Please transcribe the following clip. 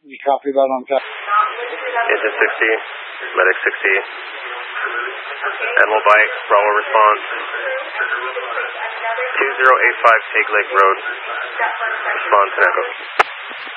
You copy that on top? Engine 60, medic 60. Animal bike, Bravo response. 2085 Take Lake Road. Response and echo.